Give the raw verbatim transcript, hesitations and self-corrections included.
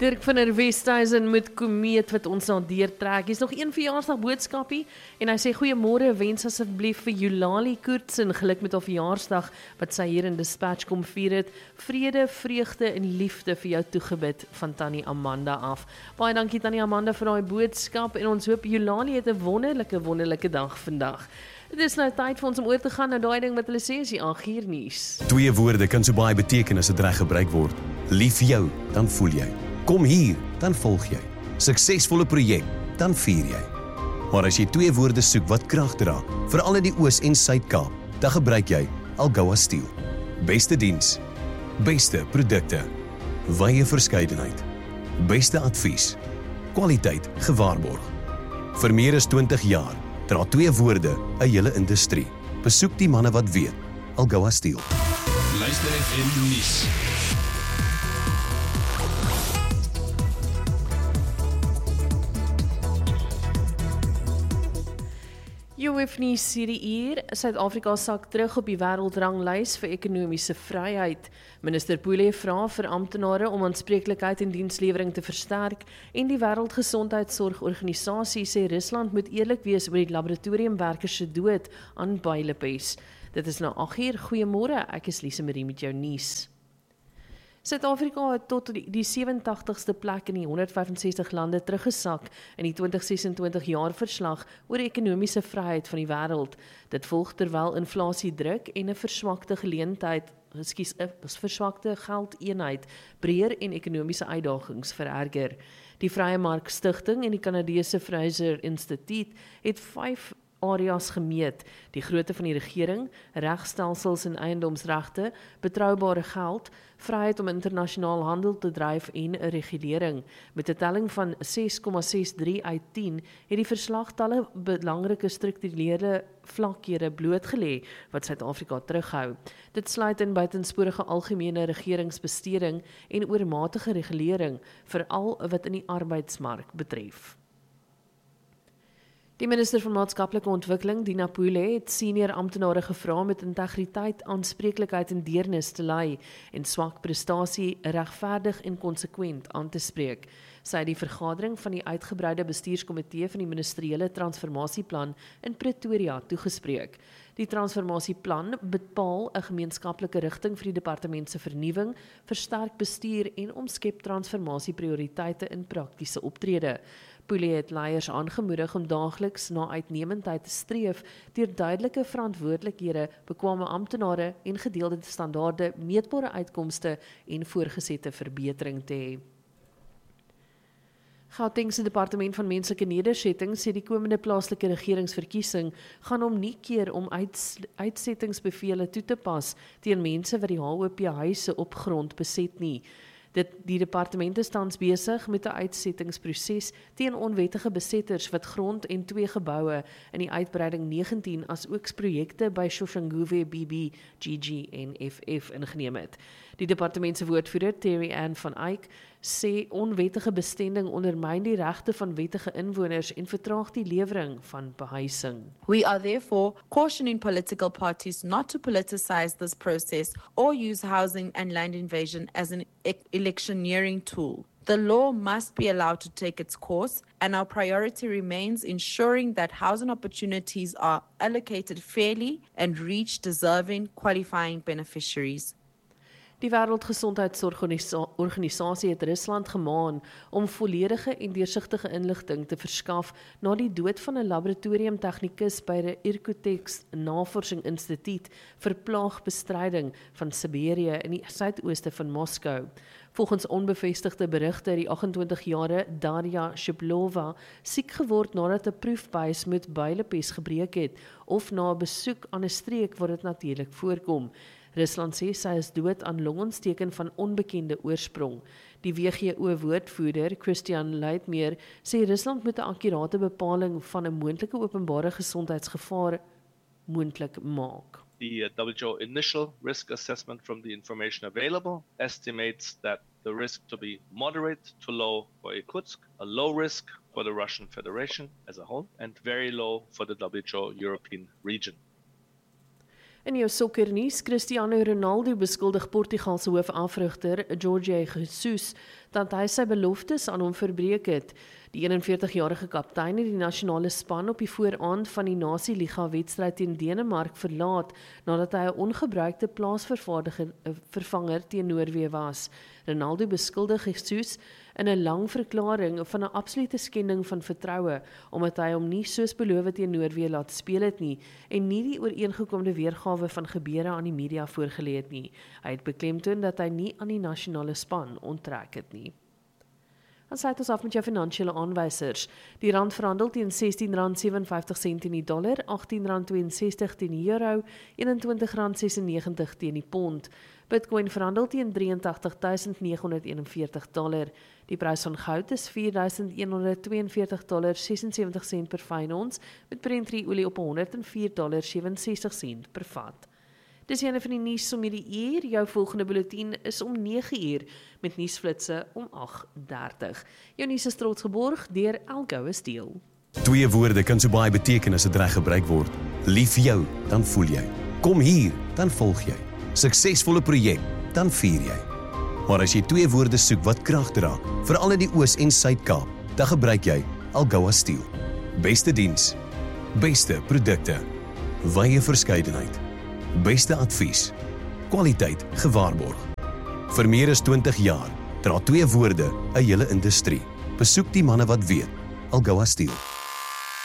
Dirk van der Westhuizen met Komeet wat ons na deurtrek. Hier is nog een verjaarsdag boodskapie en hy sê goeiemôre, wens asseblief vir Eulalie Koorts en geluk met haar verjaarsdag wat sy hier in Dispatch kom vier het. Vrede, vreugde en liefde vir jou toegebid van Tannie Amanda af. Baie dankie Tannie Amanda vir daai boodskap en ons hoop Eulalie het 'n wonderlike wonderlike dag vandag. Dit is nou tyd vir ons om oor te gaan na daai ding wat hulle sê as die ag hier nuus. Twee woorde kan so baie beteken as dit reg gebruik word. Lief vir jou, dan voel jy. Kom hier, dan volg jy. Suksesvolle projek, dan vier jy. Maar as jy twee woorde soek wat krag dra, veral in die Oos- en Suid-Kaap, dan gebruik jy Algoa Steel. Beste diens, beste produkte, wye verskeidenheid, beste advies, kwaliteit gewaarborg. Vir meer as twintig jaar dra twee woorde 'n hele industrie. Besoek die manne wat weet, Algoa Steel. Luister F M nuus. Jou nuus hierdie uur, Suid-Afrika sak terug op die wêreldranglys vir ekonomiese vryheid. Minister Pule vra vir amptenare om aanspreeklikheid en dienslewering te versterk en die Wêreldgesondheidsorganisasie sê Rusland moet eerlik wees oor die laboratoriumwerkers se dood aan Bylepes. Dit is nou ag uur, goeiemôre, ek is Lise Marie met jou nuus. Suid-Afrika het tot die sewentigtigste plek in die honderd vyf en sestig lande teruggesak in die twintig ses en twintig jaar verslag oor die ekonomiese vryheid van die wêreld. Dit volg terwyl inflasie druk en 'n verswakte geleentheid, ekskuus, 'n verswakte geldeenheid breër en ekonomiese uitdagings vererger. Die Vrye Mark Stichting en die Kanadese Fraser Instituut het vyf areas gemeet: die grootte van die regering, regstelsels en eiendomsregte, betroubare geld, vryheid om internasionaal handel te dryf en 'n regulering. Met 'n telling van ses komma ses drie uit tien het die verslag talle belangrike strukturele vlakhede blootgelê wat Suid-Afrika terughou. Dit sluit in buitensporige algemene regeringsbesteding en oormatige regulering, veral wat in die arbeidsmark betref. Die minister van Maatskaplike Ontwikkeling, Dina Pule, het senior amptenare gevra om met integriteit, aanspreeklikheid en deernis te lei en swak prestasie regverdig en konsekwent aan te spreek. Sy het die vergadering van die uitgebreide bestuurskomitee van die ministeriële transformasieplan in Pretoria toegespreek. Die transformasieplan bepaal 'n gemeenskaplike rigting vir die departement se vernuwing, versterk bestuur en omskep transformasieprioriteite in praktiese optrede. Pule het leiers aangemoedig om daagliks na uitnemendheid te streef deur duidelike verantwoordelikhede, bekwame amptenare en gedeelde standaarde, meetbare uitkomste en voorgesette verbetering te hê. Gauteng se departement van menslike nedersettings sê die komende plaaslike regeringsverkiesing gaan hom nie keer om uits, uitsettingsbevele toe te pas teen mense wat die H O P huise op grond beset nie. Dit, die departement is tans besig met 'n uitsettingsproses teen onwettige besetters wat grond en twee geboue in die uitbreiding negentien as ook projekte by Soshanguve, B B, G G en F F ingeneem het. Die departement se woordvoerder, Terry Ann van Eyck, sê onwettige bestending ondermyn die regte van wettige inwoners en vertraag die lewering van behuising. We are therefore cautioning political parties not to politicize this process or use housing and land invasion as an e- electioneering tool. The law must be allowed to take its course, and our priority remains ensuring that housing opportunities are allocated fairly and reach deserving qualifying beneficiaries. Die Wêreldgesondheidsorganisasie het Rusland gemaan om volledige en deursigtige inligting te verskaf na die dood van 'n laboratoriumtegnikus by die Irkutsk Navorsing Instituut vir plaagbestryding van Siberië in die suidooste van Moskou. Volgens onbevestigde berigte het die agt-en-twintig-jarige Daria Shiblova siek geword nadat 'n proefbuis met Bylepes gebreek het of na 'n besoek aan 'n streek waar dit natuurlik voorkom. Rusland sê sy is dood aan longontsteking van onbekende oorsprong. Die W G O-woordvoerder, Christian Leitmeer, sê Rusland moet 'n akkurate bepaling van 'n moontlike openbare gesondheidsgevaar moontlik maak. The W H O initial risk assessment from the information available estimates that the risk to be moderate to low for Irkutsk, a low risk for the Russian Federation as a whole, and very low for the W H O European region. In jou sokkernuus, Cristiano Ronaldo beskuldig Portugal se hoofafrigter Jorge Jesus dat hy sy beloftes aan hom verbreek het. Die eenenveertigjarige kaptein het die nasionale span op die vooraand van die Nasie-liga wedstryd teen Denemark verlaat nadat hy 'n ongebruikte plaasvervanger teen Noorwe was. Ronaldo beskuldig Jesus in 'n lang verklaring van 'n absolute skending van vertroue omdat hy hom nie soos beloof teen Noorwe laat speel het nie en nie die ooreengekomde weergawe van gebeure aan die media voorgelê het nie. Hy het beklemtoon dat hy nie aan die nasionale span onttrek het nie. Dan sluit ons af met jou finansiële aanwysers. Die rand verhandel teen sestien rand sewenvyftig sent teen die dollar, agttien rand twee en sestig teen die euro, eenentwintig rand ses en negentig teen die pond. Bitcoin verhandel teen drie agt duisend nege honderd eenenveertig dollar. Die prys van goud is vier duisend een honderd twee en veertig dollar sesensewenzig sent per fyn ons, met Brent olie op honderd en vier dollar sewenensestig sent per vat. Dis eene van die nuus om hierdie uur. Jou volgende bulletin is om nege uur met nuusflitse om agt dertig. Jou nuus is trots geborg deur Elgoue Steel. Twee woorde kan so baie beteken as dit reg gebruik word. Lief jou, dan voel jy. Kom hier, dan volg jy. Suksesvolle projek, dan vier jy. Maar as jy twee woorde soek wat krag dra, veral in die Oos- en Suid-Kaap, dan gebruik jy Elgoue Steel. Beste diens, beste produkte, wye verskeidenheid. Beste advies, kwaliteit gewaarborg. Vir meer as twintig jaar dra twee woorde 'n hele industrie. Besoek die manne wat weet, Elgoue Steel.